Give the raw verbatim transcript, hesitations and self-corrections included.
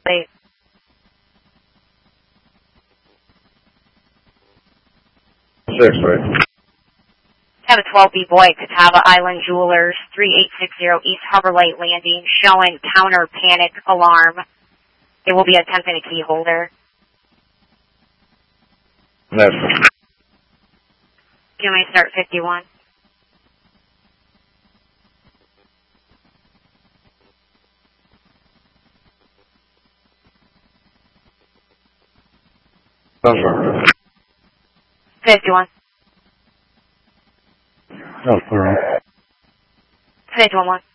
plate. Six, right? Have a twelve B boy, Catawba Island Jewelers, three eight six zero East Harbor Light Landing, showing counter panic alarm. It will be attempting a key holder. Yes. You may start fifty-one. Confirm. fifty-one. No, clear on. fifty-one.